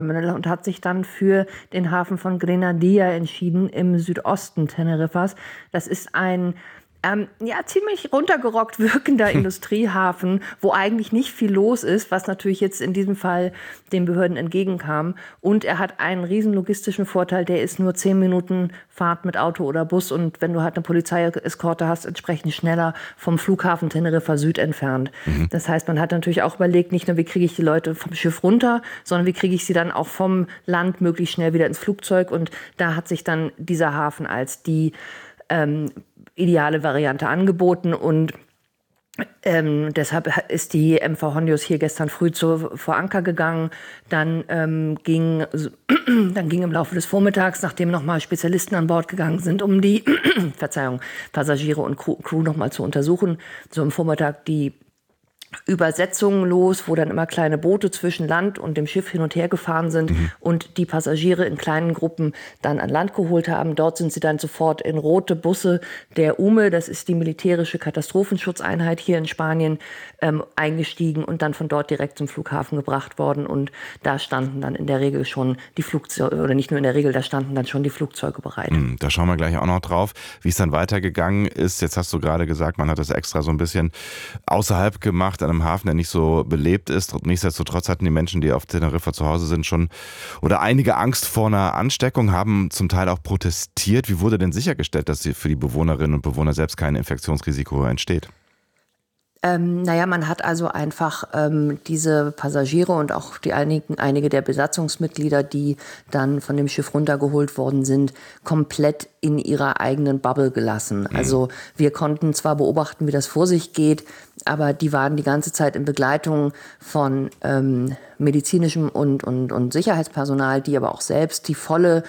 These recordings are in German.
und hat sich dann für den Hafen von Grenadilla entschieden im Südosten Teneriffas. Das ist ein ziemlich runtergerockt wirkender Industriehafen, wo eigentlich nicht viel los ist, was natürlich jetzt in diesem Fall den Behörden entgegenkam. Und er hat einen riesen logistischen Vorteil, der ist nur 10 Minuten Fahrt mit Auto oder Bus und wenn du halt eine Polizeieskorte hast, entsprechend schneller vom Flughafen Teneriffa Süd entfernt. Das heißt, man hat natürlich auch überlegt, nicht nur wie kriege ich die Leute vom Schiff runter, sondern wie kriege ich sie dann auch vom Land möglichst schnell wieder ins Flugzeug und da hat sich dann dieser Hafen als die ideale Variante angeboten und deshalb ist die MV Hondius hier gestern früh vor Anker gegangen. Dann ging im Laufe des Vormittags, nachdem nochmal Spezialisten an Bord gegangen sind, um die Passagiere und Crew nochmal zu untersuchen, so am Vormittag die Übersetzungen los, wo dann immer kleine Boote zwischen Land und dem Schiff hin und her gefahren sind und die Passagiere in kleinen Gruppen dann an Land geholt haben. Dort sind sie dann sofort in rote Busse der UME, das ist die militärische Katastrophenschutzeinheit hier in Spanien, eingestiegen und dann von dort direkt zum Flughafen gebracht worden. Und da standen dann in der Regel schon die Flugzeuge, oder nicht nur in der Regel, da standen dann schon die Flugzeuge bereit. Da schauen wir gleich auch noch drauf, wie es dann weitergegangen ist. Jetzt hast du gerade gesagt, man hat das extra so ein bisschen außerhalb gemacht, an einem Hafen, der nicht so belebt ist. Nichtsdestotrotz hatten die Menschen, die auf Teneriffa zu Hause sind, schon oder einige Angst vor einer Ansteckung, haben zum Teil auch protestiert. Wie wurde denn sichergestellt, dass für die Bewohnerinnen und Bewohner selbst kein Infektionsrisiko entsteht? Man hat also einfach diese Passagiere und auch einige der Besatzungsmitglieder, die dann von dem Schiff runtergeholt worden sind, komplett in ihrer eigenen Bubble gelassen. Also wir konnten zwar beobachten, wie das vor sich geht, aber die waren die ganze Zeit in Begleitung von medizinischem und Sicherheitspersonal, die aber auch selbst die volle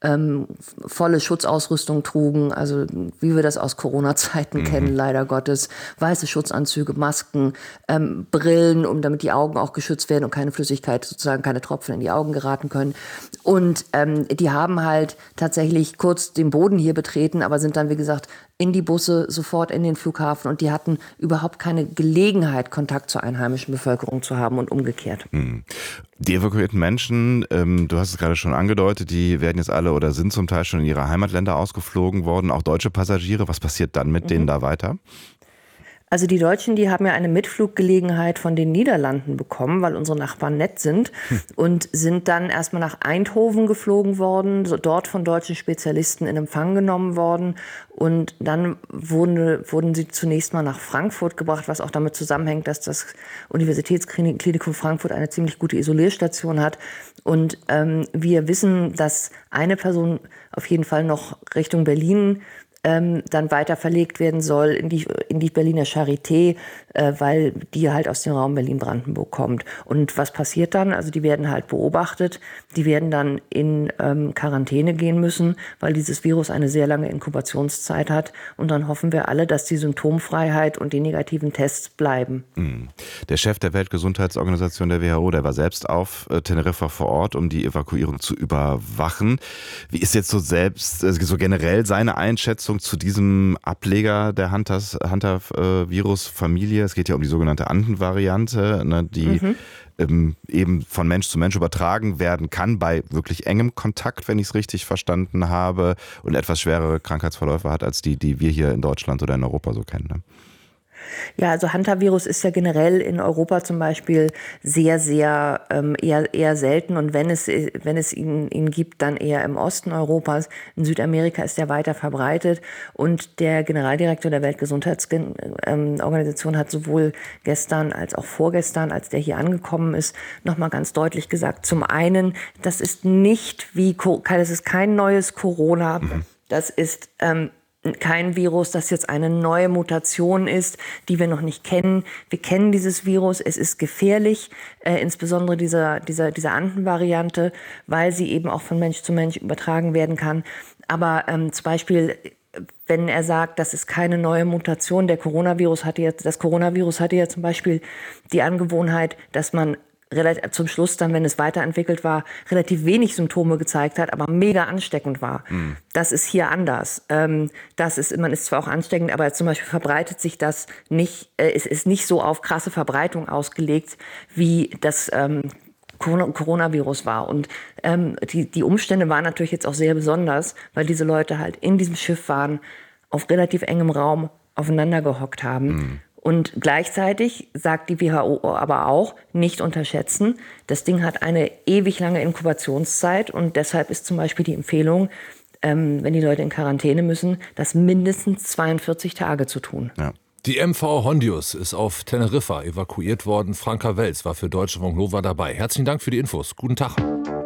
Schutzausrüstung trugen, also wie wir das aus Corona-Zeiten kennen, leider Gottes. Weiße Schutzanzüge, Masken, Brillen, damit die Augen auch geschützt werden und keine Flüssigkeit, sozusagen keine Tropfen in die Augen geraten können. Und die haben halt tatsächlich kurz den Boden hier betreten, aber sind dann, wie gesagt, in die Busse, sofort in den Flughafen und die hatten überhaupt keine Gelegenheit, Kontakt zur einheimischen Bevölkerung zu haben und umgekehrt. Die evakuierten Menschen, du hast es gerade schon angedeutet, die werden jetzt alle oder sind zum Teil schon in ihre Heimatländer ausgeflogen worden, auch deutsche Passagiere. Was passiert dann mit denen da weiter? Also die Deutschen, die haben ja eine Mitfluggelegenheit von den Niederlanden bekommen, weil unsere Nachbarn nett sind und sind dann erstmal nach Eindhoven geflogen worden, dort von deutschen Spezialisten in Empfang genommen worden und dann wurden sie zunächst mal nach Frankfurt gebracht, was auch damit zusammenhängt, dass das Universitätsklinikum Frankfurt eine ziemlich gute Isolierstation hat und wir wissen, dass eine Person auf jeden Fall noch Richtung Berlin dann weiter verlegt werden soll in die Berliner Charité, weil die halt aus dem Raum Berlin-Brandenburg kommt. Und was passiert dann? Also die werden halt beobachtet, die werden dann in Quarantäne gehen müssen, weil dieses Virus eine sehr lange Inkubationszeit hat. Und dann hoffen wir alle, dass die Symptomfreiheit und die negativen Tests bleiben. Der Chef der Weltgesundheitsorganisation, der WHO, der war selbst auf Teneriffa vor Ort, um die Evakuierung zu überwachen. Wie ist jetzt so generell seine Einschätzung zu diesem Ableger der Hunter-Virus-Familie? Es geht ja um die sogenannte Anden-Variante, die eben von Mensch zu Mensch übertragen werden kann bei wirklich engem Kontakt, wenn ich es richtig verstanden habe, und etwas schwerere Krankheitsverläufe hat als die wir hier in Deutschland oder in Europa so kennen. Ne? Ja, also Hantavirus ist ja generell in Europa zum Beispiel sehr, sehr eher selten und wenn es ihn gibt, dann eher im Osten Europas. In Südamerika ist er weiter verbreitet und der Generaldirektor der Weltgesundheitsorganisation hat sowohl gestern als auch vorgestern, als der hier angekommen ist, nochmal ganz deutlich gesagt, zum einen, das ist kein neues Corona, das ist kein Virus, das jetzt eine neue Mutation ist, die wir noch nicht kennen. Wir kennen dieses Virus, es ist gefährlich, insbesondere dieser Anden-Variante, weil sie eben auch von Mensch zu Mensch übertragen werden kann. Aber zum Beispiel, wenn er sagt, das ist keine neue Mutation, das Coronavirus hatte ja zum Beispiel die Angewohnheit, dass man relativ zum Schluss dann, wenn es weiterentwickelt war, relativ wenig Symptome gezeigt hat, aber mega ansteckend war. Das ist hier anders. Man ist zwar auch ansteckend, aber zum Beispiel verbreitet sich das nicht, es ist nicht so auf krasse Verbreitung ausgelegt, wie das Coronavirus war. Und die Umstände waren natürlich jetzt auch sehr besonders, weil diese Leute halt in diesem Schiff waren, auf relativ engem Raum aufeinander gehockt haben. Und gleichzeitig sagt die WHO aber auch, nicht unterschätzen, das Ding hat eine ewig lange Inkubationszeit und deshalb ist zum Beispiel die Empfehlung, wenn die Leute in Quarantäne müssen, das mindestens 42 Tage zu tun. Ja. Die MV Hondius ist auf Teneriffa evakuiert worden. Franka Welz war für Deutsche Funk Nova dabei. Herzlichen Dank für die Infos. Guten Tag.